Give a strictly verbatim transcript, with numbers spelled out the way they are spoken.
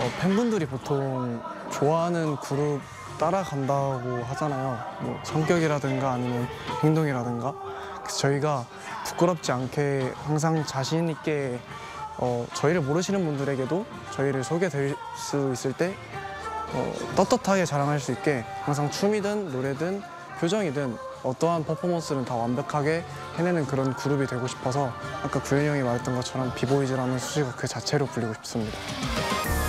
어, 팬분들이 보통 좋아하는 그룹 따라간다고 하잖아요. 뭐 성격이라든가 아니면 행동이라든가. 그래서 저희가 부끄럽지 않게 항상 자신 있게 어, 저희를 모르시는 분들에게도 저희를 소개될 수 있을 때 어, 떳떳하게 자랑할 수 있게 항상 춤이든 노래든 표정이든 어떠한 퍼포먼스는 다 완벽하게 해내는 그런 그룹이 되고 싶어서 아까 구현이 형이 말했던 것처럼 비보이즈라는 수식어 그 자체로 불리고 싶습니다.